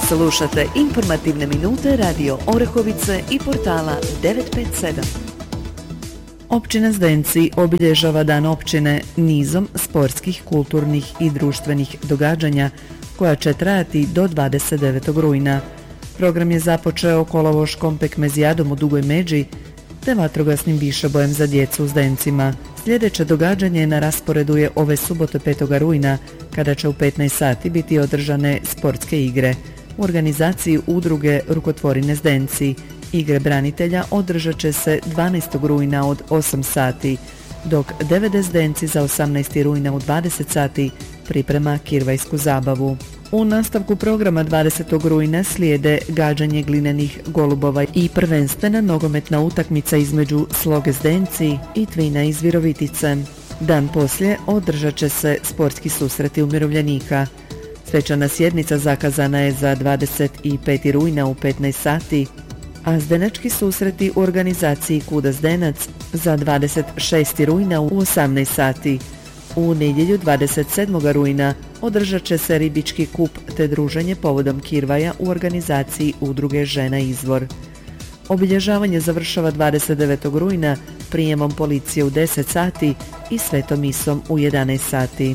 Slušate informativne minute Radio Orehovice i portala 957. Općina Zdenci obilježava Dan općine nizom sportskih, kulturnih i društvenih događanja koja će trajati do 29. rujna. Program je započeo kolovoškom pekmezijadom u Dugoj Međi te vatrogasnim višebojem za djecu u Zdencima. Sljedeće događanje na rasporedu je ove subote 5. rujna kada će u 15 sati biti održane sportske igre. U organizaciji udruge Rukotvorine Zdenci igre branitelja održat će se 12. rujna od 8 sati, dok 9 Zdenci za 18. rujna u 20 sati priprema kirvajsku zabavu. U nastavku programa 20. rujna slijede gađanje glinenih golubova i prvenstvena nogometna utakmica između Sloge Zdenci i Tvina iz Virovitice. Dan poslije održat će se sportski susreti umirovljenika. Svečana sjednica zakazana je za 25. rujna u 15 sati, a zdenački susreti u organizaciji Kuda Zdenac za 26. rujna u 18 sati. U nedjelju 27. rujna održat će se ribički kup te druženje povodom kirvaja u organizaciji udruge Žena Izvor. Obilježavanje završava 29. rujna prijemom policije u 10 sati i svetom misom u 11 sati.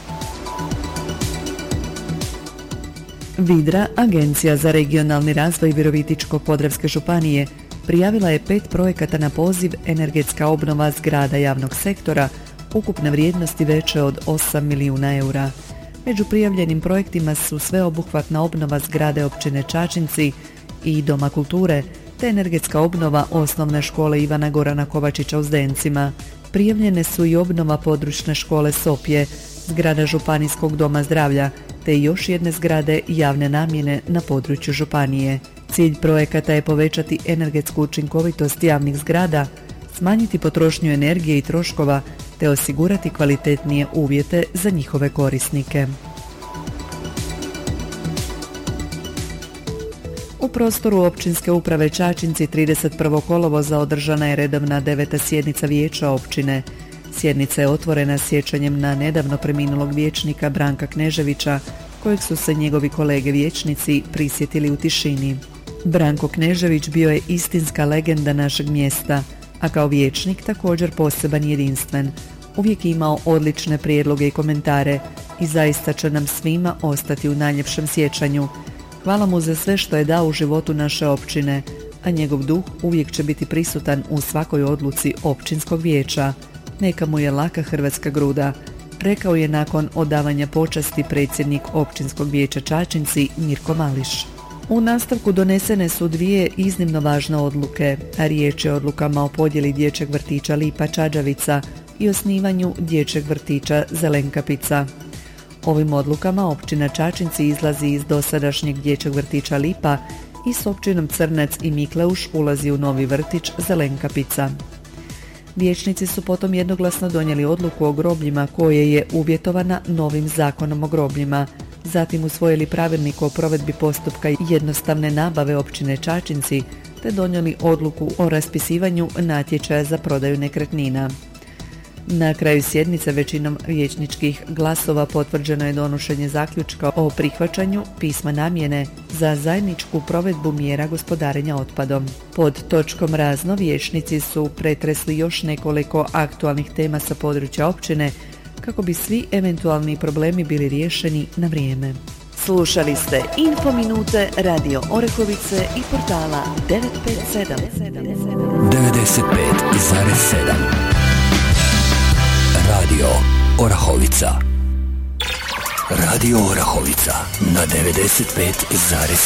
Vidra, Agencija za regionalni razvoj Virovitičko-podravske županije, prijavila je 5 projekata na poziv energetska obnova zgrada javnog sektora ukupne vrijednosti veće od 8 milijuna eura. Među prijavljenim projektima su sveobuhvatna obnova zgrade općine Čačinci i Doma kulture, te energetska obnova osnovne škole Ivana Gorana Kovačića u Zdencima. Prijavljene su i obnova područne škole Sopje, zgrada Županijskog doma zdravlja, te još jedne zgrade javne namjene na području županije. Cilj projekata je povećati energetsku učinkovitost javnih zgrada, smanjiti potrošnju energije i troškova, te osigurati kvalitetnije uvjete za njihove korisnike. U prostoru općinske uprave Čačinci 31. kolovoza održana je redovna 9. sjednica vijeća općine. Sjednica je otvorena sjećanjem na nedavno preminulog vijećnika Branka Kneževića, kojeg su se njegovi kolege vijećnici prisjetili u tišini. Branko Knežević bio je istinska legenda našeg mjesta, a kao vijećnik također poseban i jedinstven. Uvijek je imao odlične prijedloge i komentare i zaista će nam svima ostati u najljepšem sjećanju. Hvala mu za sve što je dao u životu naše općine, a njegov duh uvijek će biti prisutan u svakoj odluci općinskog vijeća. Neka mu je laka hrvatska gruda, rekao je nakon odavanja počasti predsjednik općinskog vijeća Čačinci Mirko Mališ. U nastavku donesene su 2 iznimno važne odluke, a riječ je o odlukama o podjeli dječjeg vrtića Lipa Čađavica i osnivanju dječjeg vrtića Zelenkapica. Ovim odlukama općina Čačinci izlazi iz dosadašnjeg dječjeg vrtića Lipa i s općinom Crnac i Mikleuš ulazi u novi vrtić Zelenkapica. Vijećnici su potom jednoglasno donijeli odluku o grobljima koje je uvjetovana novim zakonom o grobljima, zatim usvojili pravilnik o provedbi postupka jednostavne nabave općine Čačinci te donijeli odluku o raspisivanju natječaja za prodaju nekretnina. Na kraju sjednice većinom vijećničkih glasova potvrđeno je donošenje zaključka o prihvaćanju pisma namjene za zajedničku provedbu mjera gospodarenja otpadom. Pod točkom razno vijećnici su pretresli još nekoliko aktualnih tema sa područja općine kako bi svi eventualni problemi bili riješeni na vrijeme. Slušali ste Infominute Radio Orehovice i portala 957. 95,7 Radio Orahovica. Radio Orahovica na 95,7.